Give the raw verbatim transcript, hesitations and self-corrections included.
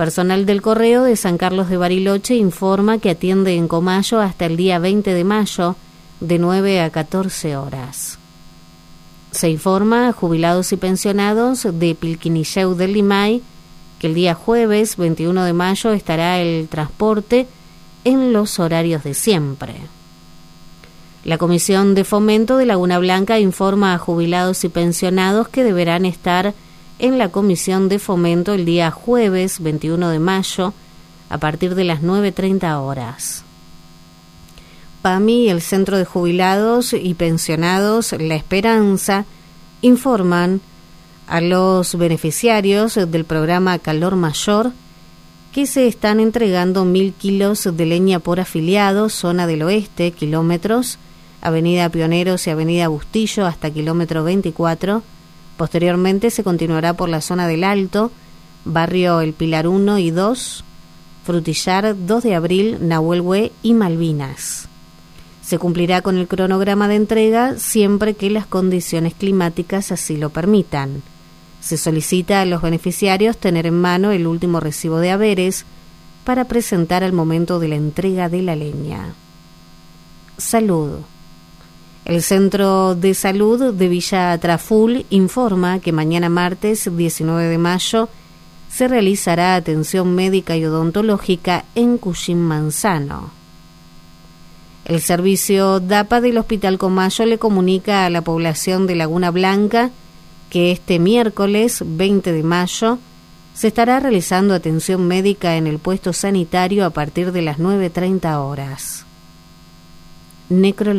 Personal del Correo de San Carlos de Bariloche informa que atiende en Comayo hasta el día veinte de mayo, de nueve a catorce horas. Se informa a jubilados y pensionados de Pilquinilleu del Limay que el día jueves veintiuno de mayo estará el transporte en los horarios de siempre. La Comisión de Fomento de Laguna Blanca informa a jubilados y pensionados que deberán estar en la Comisión de Fomento el día jueves veintiuno de mayo a partir de las nueve treinta horas. PAMI y el Centro de Jubilados y Pensionados La Esperanza informan a los beneficiarios del programa Calor Mayor que se están entregando mil kilos de leña por afiliado, zona del oeste, kilómetros, Avenida Pioneros y Avenida Bustillo hasta kilómetro veinticuatro. Posteriormente se continuará por la zona del Alto, barrio El Pilar uno y dos, Frutillar, dos de abril, Nahuelhue y Malvinas. Se cumplirá con el cronograma de entrega siempre que las condiciones climáticas así lo permitan. Se solicita a los beneficiarios tener en mano el último recibo de haberes para presentar al momento de la entrega de la leña. Salud. El Centro de Salud de Villa Traful informa que mañana martes diecinueve de mayo se realizará atención médica y odontológica en Cushing Manzano. El servicio D A P A del Hospital Comayo le comunica a la población de Laguna Blanca que este miércoles veinte de mayo se estará realizando atención médica en el puesto sanitario a partir de las nueve treinta horas. Necrología.